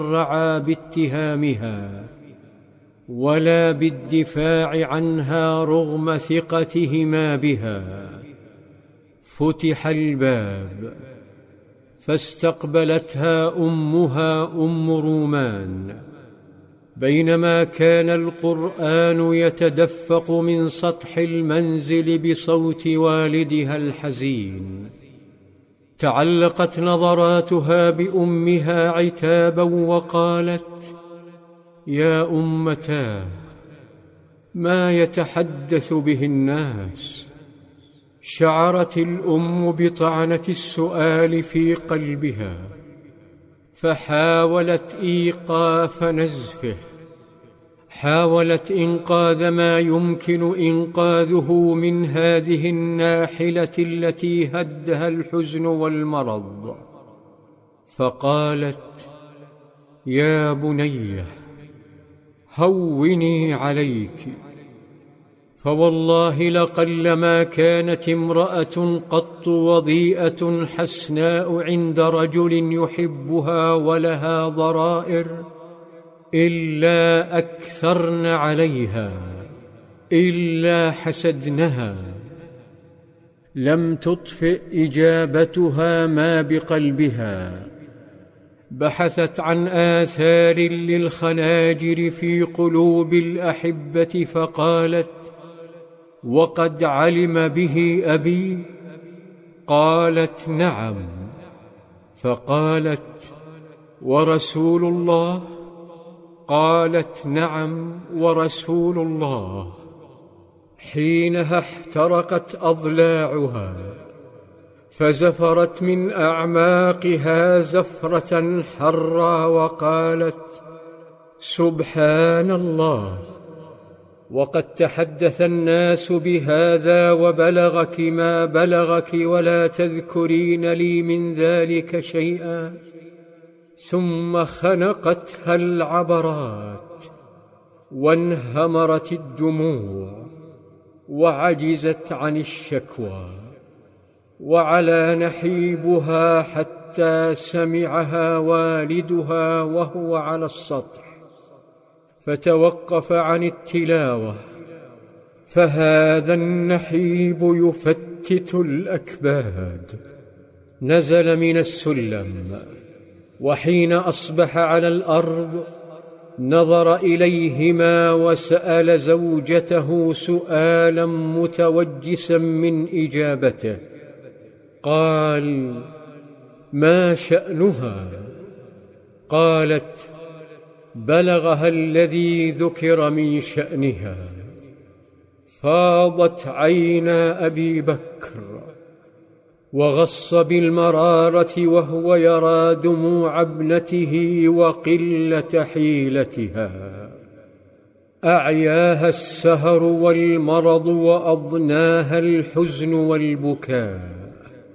تشرعا باتهامها ولا بالدفاع عنها رغم ثقتهما بها. فتح الباب فاستقبلتها أمها أم رومان، بينما كان القرآن يتدفق من سطح المنزل بصوت والدها الحزين. تعلقت نظراتها بأمها عتابا وقالت: يا أمتاه، ما يتحدث به الناس؟ شعرت الأم بطعنة السؤال في قلبها، فحاولت إيقاف نزفه، حاولت إنقاذ ما يمكن إنقاذه من هذه الناحلة التي هدها الحزن والمرض، فقالت: يا بنيه، هوني عليك، فوالله لقلما كانت امرأة قط وضيئة حسناء عند رجل يحبها ولها ضرائر إلا أكثرن عليها، إلا حسدنها. لم تطفئ إجابتها ما بقلبها، بحثت عن آثار للخناجر في قلوب الأحبة فقالت: وقد علم به أبي؟ قالت: نعم. فقالت: ورسول الله؟ قالت: نعم ورسول الله. حينها احترقت أضلاعها، فزفرت من أعماقها زفرة حرة وقالت: سبحان الله، وقد تحدث الناس بهذا وبلغك ما بلغك ولا تذكرين لي من ذلك شيئا. ثم خنقتها العبرات وانهمرت الدموع وعجزت عن الشكوى، وعلى نحيبها حتى سمعها والدها وهو على السطح، فتوقف عن التلاوة، فهذا النحيب يفتت الأكباد. نزل من السلم، وحين أصبح على الأرض نظر إليهما وسأل زوجته سؤالا متوجسا من إجابته. قال: ما شأنها؟ قالت: بلغها الذي ذكر من شأنها. فاضت عينا أبي بكر وغص بالمرارة وهو يرى دموع ابنته وقلة حيلتها. أعياها السهر والمرض وأضناها الحزن والبكاء.